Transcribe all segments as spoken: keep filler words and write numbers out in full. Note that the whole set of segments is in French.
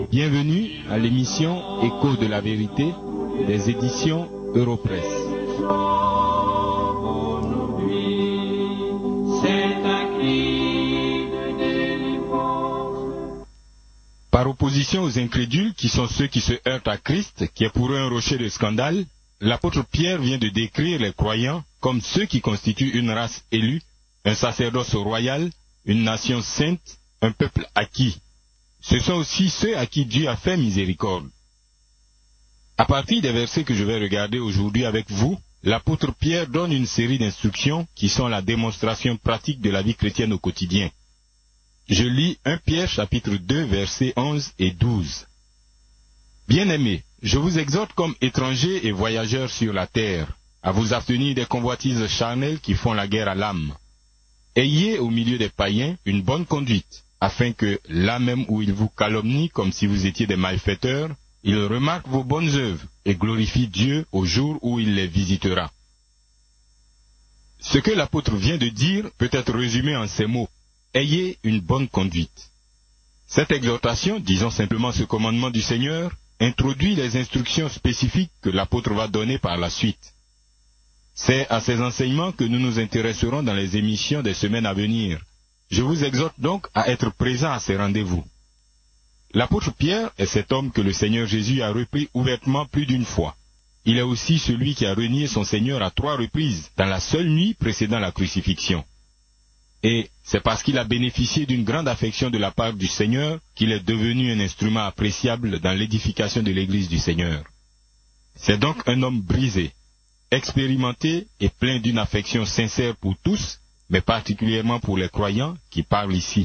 Bienvenue à l'émission Écho de la vérité des éditions Europresse. Par opposition aux incrédules qui sont ceux qui se heurtent à Christ, qui est pour eux un rocher de scandale, l'apôtre Pierre vient de décrire les croyants comme ceux qui constituent une race élue, un sacerdoce royal, une nation sainte, un peuple acquis. Ce sont aussi ceux à qui Dieu a fait miséricorde. À partir des versets que je vais regarder aujourd'hui avec vous, l'apôtre Pierre donne une série d'instructions qui sont la démonstration pratique de la vie chrétienne au quotidien. Je lis premier Pierre chapitre deux versets onze et douze. Bien-aimés, je vous exhorte comme étrangers et voyageurs sur la terre, à vous abstenir des convoitises charnelles qui font la guerre à l'âme. Ayez au milieu des païens une bonne conduite, afin que, là même où ils vous calomnient comme si vous étiez des malfaiteurs, ils remarquent vos bonnes œuvres et glorifient Dieu au jour où il les visitera. Ce que l'apôtre vient de dire peut être résumé en ces mots. Ayez une bonne conduite. Cette exhortation, disons simplement ce commandement du Seigneur, introduit les instructions spécifiques que l'apôtre va donner par la suite. C'est à ces enseignements que nous nous intéresserons dans les émissions des semaines à venir. Je vous exhorte donc à être présent à ces rendez-vous. L'apôtre Pierre est cet homme que le Seigneur Jésus a repris ouvertement plus d'une fois. Il est aussi celui qui a renié son Seigneur à trois reprises dans la seule nuit précédant la crucifixion. Et c'est parce qu'il a bénéficié d'une grande affection de la part du Seigneur qu'il est devenu un instrument appréciable dans l'édification de l'Église du Seigneur. C'est donc un homme brisé, expérimenté et plein d'une affection sincère pour tous, mais particulièrement pour les croyants qui parlent ici.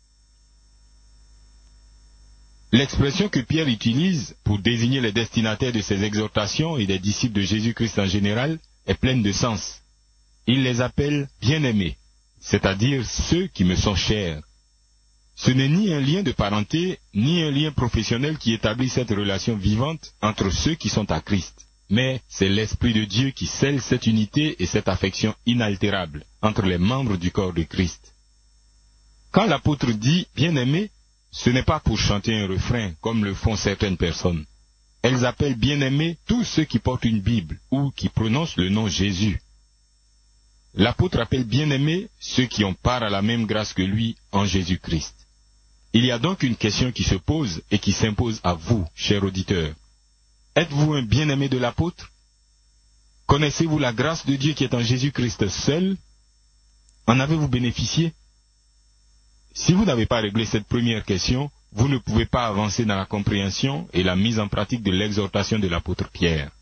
L'expression que Pierre utilise pour désigner les destinataires de ses exhortations et des disciples de Jésus-Christ en général est pleine de sens. Il les appelle bien-aimés, c'est-à-dire ceux qui me sont chers. Ce n'est ni un lien de parenté, ni un lien professionnel qui établit cette relation vivante entre ceux qui sont à Christ. Mais c'est l'Esprit de Dieu qui scelle cette unité et cette affection inaltérable entre les membres du corps de Christ. Quand l'apôtre dit « bien-aimé », ce n'est pas pour chanter un refrain comme le font certaines personnes. Elles appellent bien-aimés tous ceux qui portent une Bible ou qui prononcent le nom Jésus. L'apôtre appelle bien-aimés ceux qui ont part à la même grâce que lui en Jésus-Christ. Il y a donc une question qui se pose et qui s'impose à vous, chers auditeurs. Êtes-vous un bien-aimé de l'apôtre? Connaissez-vous la grâce de Dieu qui est en Jésus-Christ seul? En avez-vous bénéficié? Si vous n'avez pas réglé cette première question, vous ne pouvez pas avancer dans la compréhension et la mise en pratique de l'exhortation de l'apôtre Pierre.